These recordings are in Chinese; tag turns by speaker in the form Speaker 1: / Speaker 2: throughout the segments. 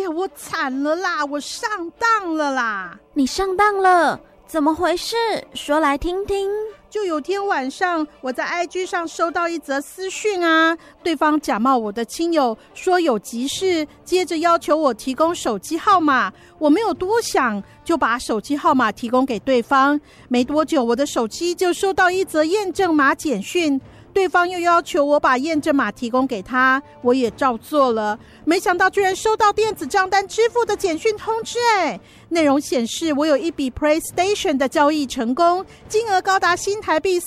Speaker 1: 呀，我惨了啦，我上当了啦！
Speaker 2: 你上当了？怎么回事？说来听听。
Speaker 1: 就有天晚上，我在 IG 上收到一则私讯啊，对方假冒我的亲友，说有急事，接着要求我提供手机号码。我没有多想，就把手机号码提供给对方。没多久，我的手机就收到一则验证码简讯。对方又要求我把验证码提供给他，我也照做了。没想到居然收到电子账单支付的简讯通知，内容显示我有一笔 PlayStation 的交易成功，金额高达新台币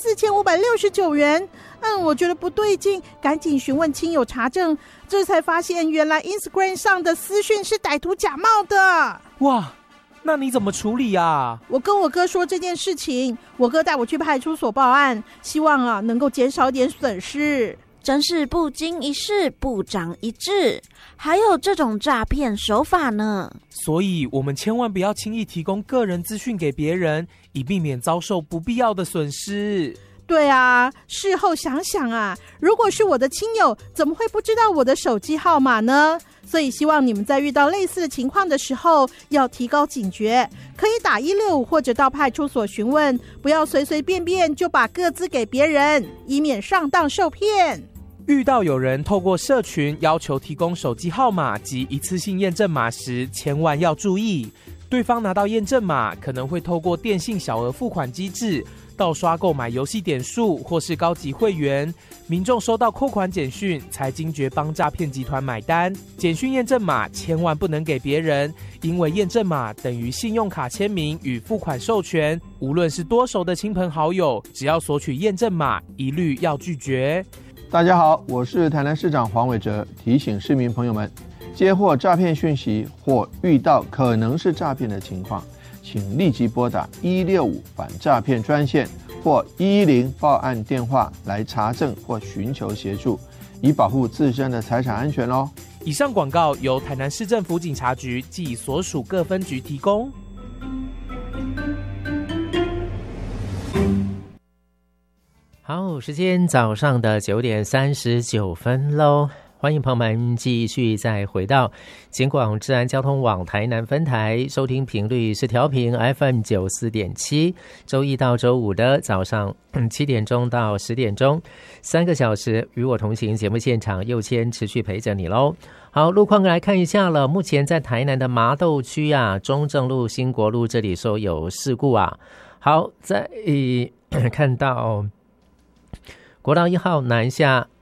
Speaker 1: 4569元。我觉得不对劲，赶紧询问亲友查证，这才发现原来 Instagram 上的私讯是歹徒假冒的。
Speaker 3: 哇！那你怎么处理啊？
Speaker 1: 我跟我哥说这件事情，我哥带我去派出所报案，希望能够减少一点损失。
Speaker 2: 真是不经一事不长一智，还有这种诈骗手法呢。
Speaker 3: 所以我们千万不要轻易提供个人资讯给别人，以避免遭受不必要的损失。
Speaker 1: 对啊，事后想想啊，如果是我的亲友，怎么会不知道我的手机号码呢？所以希望你们在遇到类似的情况的时候要提高警觉，可以打165或者到派出所询问，不要随随便便就把个资给别人，以免上当受骗。
Speaker 3: 遇到有人透过社群要求提供手机号码及一次性验证码时，千万要注意，对方拿到验证码可能会透过电信小额付款机制盗刷购买游戏点数或是高级会员，民众收到扣款简讯才惊觉帮诈骗集团买单。简讯验证码千万不能给别人，因为验证码等于信用卡签名与付款授权，无论是多熟的亲朋好友，只要索取验证码，一律要拒绝。
Speaker 4: 大家好，我是台南市长黄伟哲，提醒市民朋友们，接获诈骗讯息或遇到可能是诈骗的情况，请立即拨打165反诈骗专线或110报案电话来查证或寻求协助，以保护自身的财产安全哦。
Speaker 3: 以上广告由台南市政府警察局及所属各分局提供。
Speaker 5: 好，时间早上的9点39分喽。欢迎朋友们继续再回到警广治安交通网台南分台，收听频率是调频 FM94.7， 周一到周五的早上7点钟到10点钟，3个小时与我同行节目现场，佑谦持续陪着你喽。好，路况来看一下了，目前在台南的麻豆区啊，中正路、兴国路这里说有事故啊。好，在看到国道1号南下